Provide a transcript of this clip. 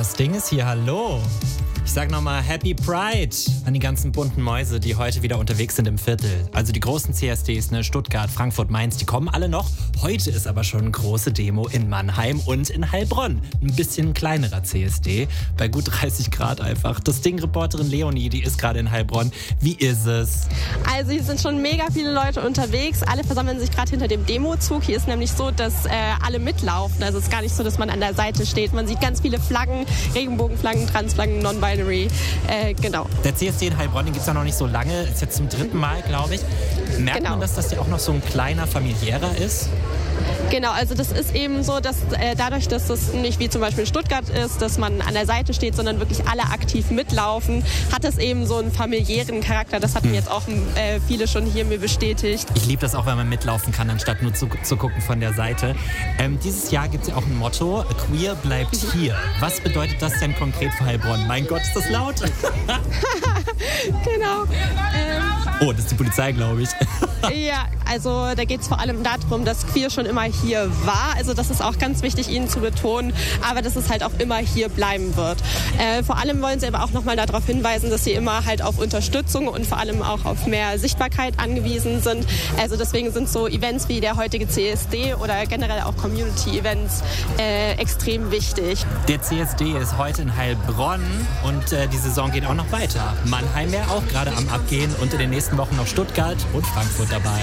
Das Ding ist hier, hallo. Ich sag nochmal Happy Pride an die ganzen bunten Mäuse, die heute wieder unterwegs sind im Viertel. Also die großen CSDs, ne, Stuttgart, Frankfurt, Mainz, die kommen alle noch. Heute ist aber schon eine große Demo in Mannheim und in Heilbronn. Ein bisschen kleinerer CSD, bei gut 30 Grad einfach. Das Ding-Reporterin Leonie, die ist gerade in Heilbronn. Wie ist es? Also hier sind schon mega viele Leute unterwegs. Alle versammeln sich gerade hinter dem Demozug. Hier ist nämlich so, dass alle mitlaufen. Also es ist gar nicht so, dass man an der Seite steht. Man sieht ganz viele Flaggen, Regenbogenflaggen, Transflaggen, Non-Binary. Genau. Der CSD in Heilbronn, den gibt es ja noch nicht so lange. Ist jetzt zum 3. Mal, glaube ich. Merkt man, dass das ja auch noch so ein kleiner, familiärer ist? Genau, also das ist eben so, dass dadurch, dass das nicht wie zum Beispiel in Stuttgart ist, dass man an der Seite steht, sondern wirklich alle aktiv mitlaufen, hat es eben so einen familiären Charakter. Das hatten jetzt auch viele schon hier mir bestätigt. Ich liebe das auch, wenn man mitlaufen kann, anstatt nur zu gucken von der Seite. Dieses Jahr gibt es ja auch ein Motto, Queer bleibt hier. Was bedeutet das denn konkret für Heilbronn? Mein Gott, ist das laut? Genau. Oh, das ist die Polizei, glaube ich. Ja, also da geht es vor allem darum, dass Queer schon immer hier war. Also das ist auch ganz wichtig, Ihnen zu betonen, aber dass es halt auch immer hier bleiben wird. Vor allem wollen sie aber auch nochmal darauf hinweisen, dass sie immer halt auf Unterstützung und vor allem auch auf mehr Sichtbarkeit angewiesen sind. Also deswegen sind so Events wie der heutige CSD oder generell auch Community-Events extrem wichtig. Der CSD ist heute in Heilbronn und die Saison geht auch noch weiter. Mannheim wäre auch gerade am Abgehen und in den nächsten Wochen noch Stuttgart und Frankfurt dabei.